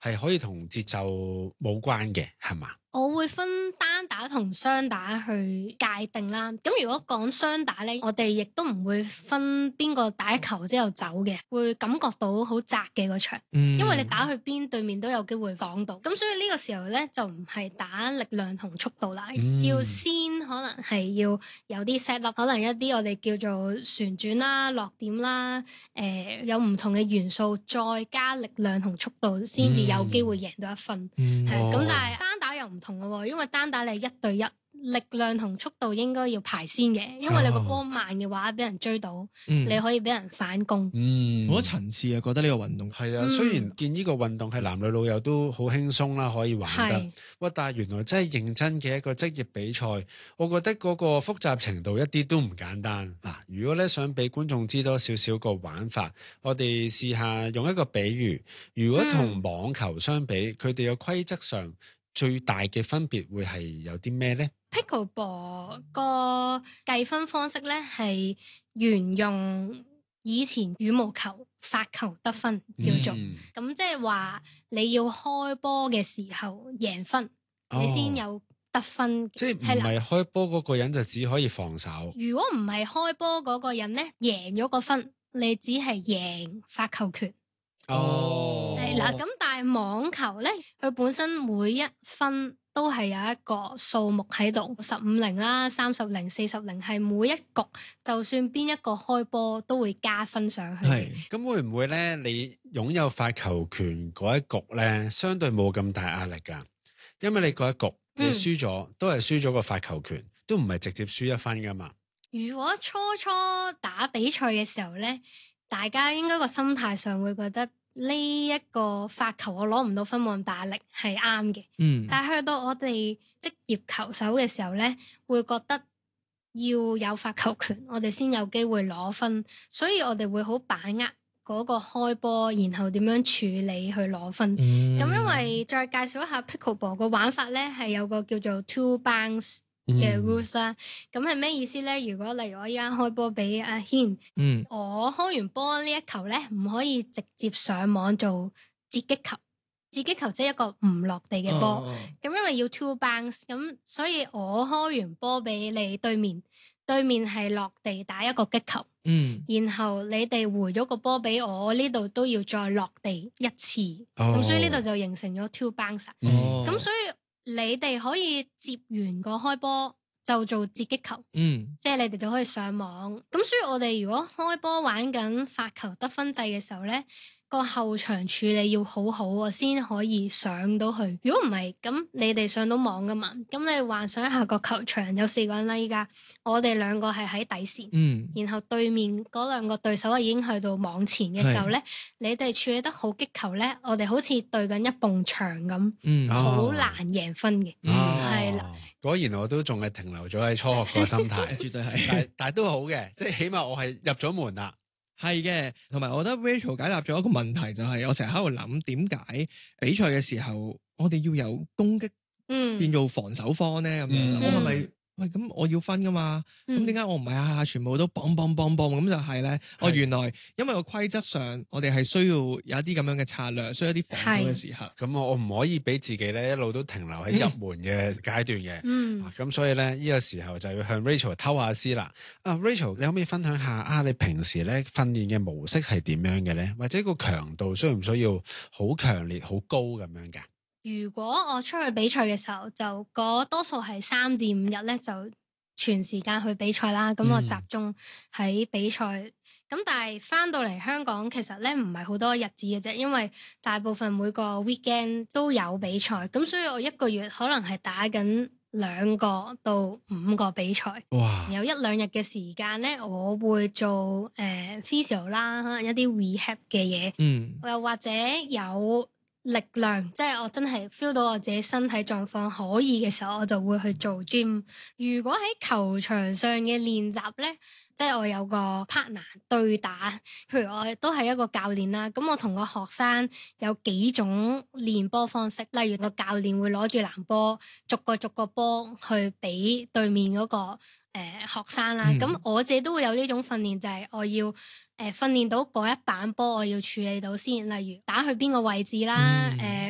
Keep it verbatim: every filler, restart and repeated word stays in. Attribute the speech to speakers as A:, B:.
A: 係可以同節奏冇關嘅，係嘛？
B: 我會分單打同雙打去界定啦。咁如果講雙打呢，我哋亦都唔會分邊個打一球之後走嘅，會感覺到好窄嘅個場，
C: 嗯、
B: 因為你打去邊對面都有機會擋到。咁所以呢個時候呢，就唔係打力量同速度啦，
A: 嗯、
B: 要先可能係要有啲 set up，可能一啲我哋叫做旋轉啦、落點啦，誒、呃、有唔同嘅元素，再加力量同速度，先至有機會贏到一分。
C: 嗯，
B: 係咁、
A: 哦，
B: 但係單打又唔同嘅喎，因為單打你係一對一，力量同速度應該要排先嘅，因為你個波慢嘅話，俾人追到，
C: 嗯、
B: 你可以俾人反攻。
A: 嗯，
C: 好多層次啊，覺得呢個運動
A: 係啊，
B: 嗯、
A: 雖然見呢個運動係男女老幼都好輕鬆啦，可以玩得，哇！但係原來真係認真嘅一個職業比賽，我覺得嗰個複雜程度一啲都唔簡單。嗱，如果咧想俾觀眾知多少少個玩法，我哋試下用一個比喻，如果同網球相比，佢哋嘅規則上最大嘅分別會係有啲咩呢？
B: Pickleball 個計分方式咧係沿用以前羽毛球發球得分叫做，咁即係話你要開波嘅時候贏分，哦、你先有得分。
A: 即係唔係開波嗰個人就只可以防守。
B: 如果唔係開波嗰個人咧，贏咗個分，你只係贏發球權。
A: 哦，
B: 係啦，咁但係網球咧，佢本身每一分都係有一個數目喺度，十五零啦、三十零、四十零，係每一局就算邊一個開波都會加分上去。
C: 係，
A: 咁會唔會咧？你擁有發球權嗰一局咧，相對冇咁大壓力噶，因為你嗰一局你輸咗，嗯、都係輸咗個發球權，都唔係直接輸一分噶嘛。
B: 如果初初打比賽嘅時候咧，大家應該個心態上會覺得呢一個發球我攞唔到分，冇咁大壓力係啱嘅。嗯，但係去到我哋職業球手嘅時候咧，會覺得要有發球權，我哋先有機會攞分，所以我哋會好把握嗰個開波，然後點樣處理去攞分。咁、嗯、因為再介紹一下 Pickleball 個玩法咧，係有個叫做 two bounce嘅 rules 啦，咁係咩意思咧？如果例如我依家開波俾阿軒，嗯，我開完波呢一球咧，唔可以直接上網做截擊球，截擊球即係一個唔落地嘅波，咁、哦、因為要 two bounce，咁所以我開完波俾你對面，對面係落地打一個擊球，嗯，然後你哋回咗個波俾我呢度都要再落地一次，咁、哦、所以呢度就形成咗 two bounce，哦，咁所以。你哋可以接完個開波就做截擊球，嗯，即係你哋就可以上網。咁所以我哋如果開波玩緊發球得分制嘅時候咧，個後場處理要好好啊，先可以上到去。如果唔係，咁你哋上到網噶嘛？咁你幻想一下個球場有四個人啦，依家我哋兩個係喺底線，嗯，然後對面嗰兩個對手已經去到網前嘅時候咧，你哋處理得好擊球咧，我哋好似對緊一埲牆咁，嗯，好難贏分嘅，嗯，係啦。
A: 果然我都仲係停留咗喺初學個心態，
C: 絕對係，
A: 但但係都好嘅，即係起碼我係入咗門啦。
C: 係嘅，同埋我覺得 Rachel 解答咗一個問題，就係、是、我成日喺度諗點解比賽嘅時候我哋要有攻擊，嗯，變做防守方咧咁樣，嗯、我係咪？喂，咁我要分噶嘛？咁點解我唔係下下全部都嘣嘣嘣嘣咁就係咧？我原來因為個規則上，我哋係需要有一啲咁樣嘅策略，需要一啲防守嘅時刻。
A: 咁我我唔可以俾自己咧一路都停留喺入門嘅階段嘅。嗯，咁、啊、所以咧呢、這個時候就要向 Rachel 偷下師啦。啊 Rachel，你可唔可以分享下啊？你平時咧訓練嘅模式係點樣嘅咧？或者個強度需唔需要好強烈、好高咁樣噶？
B: 如果我出去比賽嘅時候，就嗰多數係三至五日咧，就全時間去比賽啦。咁我集中喺比賽。咁、嗯、但係翻到嚟香港，其實咧唔係好多日子嘅啫，因為大部分每個 weekend 都有比賽。咁所以我一個月可能係打緊兩個到五個比賽。哇！有一兩日嘅時間咧，我會做誒、呃、physio 啦，可能一啲 rehab 嘅嘢。嗯。又或者有力量，即係我真係 feel 到我自己身體狀況可以嘅時候，我就會去做 gym。如果喺球場上嘅練習咧，即係我有個 partner 對打，譬如我都係一個教練啦，咁我同個學生有幾種練波方式，例如個教練會攞住籃波，逐個逐個波去俾對面嗰、嗰個誒、呃、學生啦。咁、嗯、我自己都會有呢種訓練，就係、是、我要。誒訓練到嗰一板波，我要處理到先，例如打去邊個位置啦，誒、嗯。呃